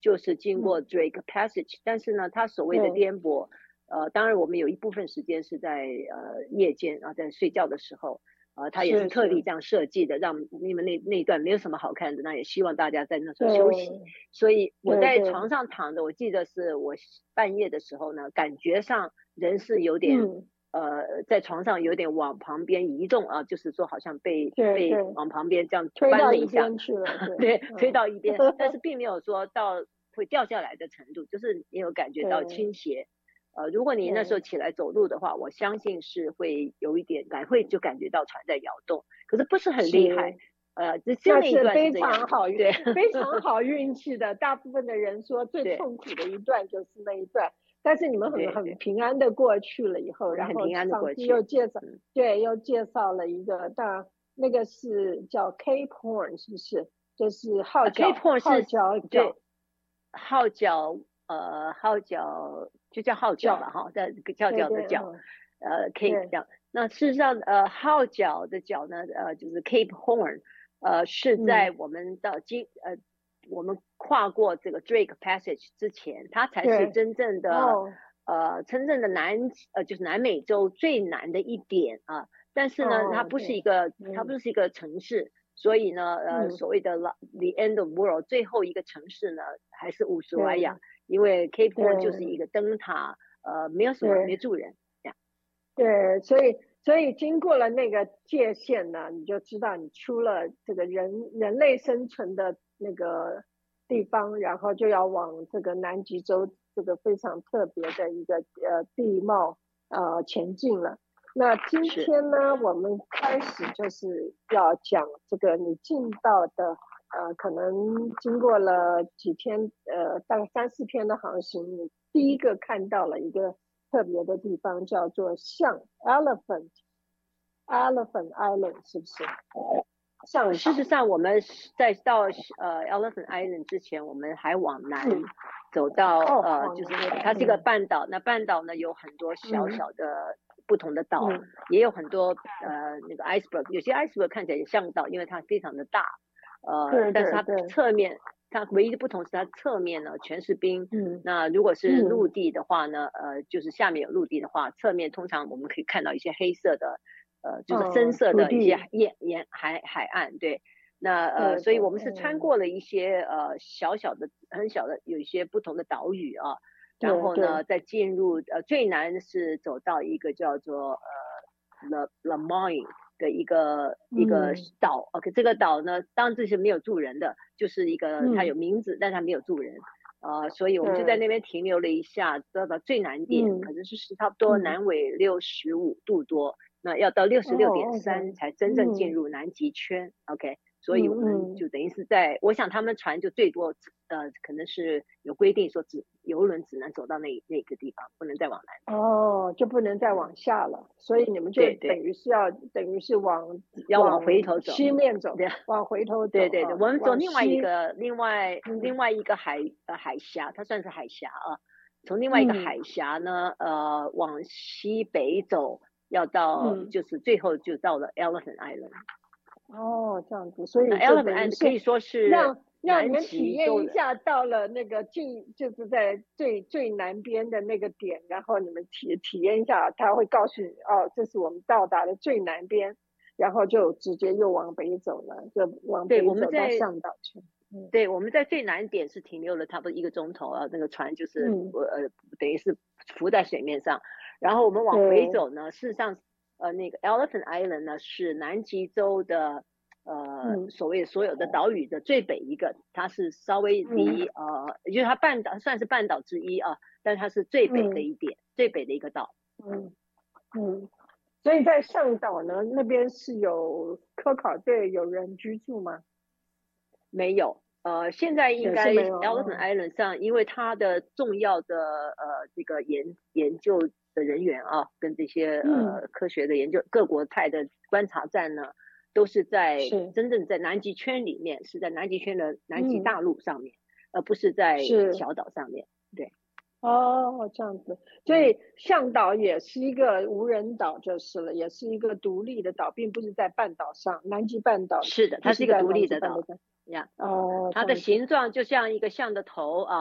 就是经过 Drake Passage，但是呢，它所谓的颠簸，当然我们有一部分时间是在夜间啊，在睡觉的时候。他也是特地这样设计的，让你们那一段没有什么好看的，那也希望大家在那时候休息。所以我在床上躺着，我记得是我半夜的时候呢，感觉上人是有点在床上有点往旁边移动啊，就是说好像被往旁边这样推到一下去了， 对，推到一边，但是并没有说到会掉下来的程度，就是你有感觉到倾斜。如果你那时候起来走路的话，我相信是会有一点会就感觉到船在摇动，可是不是很厉害。就那一段是非常好， 对， 非常好运气的。大部分的人说最痛苦的一段就是那一段，但是你们很平安的过去了以后，然后上次又介绍，又介绍了一个，当然那个是叫 Cape Horn， 是不是？就是号角， 对，号角。号角就叫号角了哈，在叫角的角，Cape 这样。那事实上，号角的角呢，就是 Cape Horn，是在我们到我们跨过这个 Drake Passage 之前，它才是真正的就是南美洲最南的一点啊。但是呢，它不是一个城市。所以呢，所谓的 The End of World 最后一个城市呢，还是乌斯怀亚，因为 Cape Horn 就是一个灯塔，没有什么没住人这样。 对，所以经过了那个界限呢，你就知道你出了这个人类生存的那个地方，然后就要往这个南极洲这个非常特别的一个地貌前进了。那今天呢，我们开始就是要讲这个你进到的可能经过了几天大概3-4天的航行，你第一个看到了一个特别的地方，叫做象 Elephant Island， 是不是？ 事实上，我们在到Elephant Island 之前，我们还往南走到就是它是一个半岛，那半岛呢有很多小小的不同的岛，也有很多那个 iceberg， 有些 iceberg 看起来也像岛，因为它非常的大，但是它侧面它唯一的不同是它侧面呢全是冰。那如果是陆地的话呢，就是下面有陆地的话，侧面通常我们可以看到一些黑色的。就是深色的一些海岸，对，那所以我们是穿过了一些小小的很小的有一些不同的岛屿啊，然后呢再进入最南是走到一个叫做Le Moyne 的一个岛，OK， 这个岛呢当然这是没有住人的，就是一个它有名字，但它没有住人。所以我们就在那边停留了一下，到最南点，可能是差不多南纬65度多。那要到66.3才真正进入南极圈 ，OK， 所以我们就等于是我想他们船就最多可能是有规定说游轮只能走到那个地方，不能再往南。 就不能再往下了，所以你们就等于是往回头走， 西面走，往回头走。 对，我们走另外一个海峡，它算是海峡啊，从另外一个海峡呢往西北走。要到就是最后就到了 Elephant Island。 这样子，所以 Elephant Island 可以说是让你们体验一下到了那个就是在最南边的那个点，然后你们体验一下，他会告诉你这是我们到达的最南边，然后就直接又往北走了，就往北走到向导去。 对，我们在最南点是停留了差不多1个钟头啊，那个船就是等于是浮在水面上。然后我们往回走呢，事实上，那个 Elephant Island 呢是南极洲的所谓所有的岛屿的最北一个，它是稍微离就是它算是半岛之一啊，但它是最北的一点，最北的一个岛。 所以在上岛呢，那边是有科考队有人居住吗？ 没有。现在应该 Elephant Island 上，因为它的重要的这个研究的人员啊，跟这些科学的研究各国派的观察站呢，都是在真正在南极圈里面，是在南极圈的南极大陆上面，而不是在小岛上面。对。 这样子，所以向导也是一个无人岛就是了，也是一个独立的岛，并不是在半岛上，南极半岛是的，它是一个独立的岛。 呀。 哦， 它的形状就像一个象的头啊。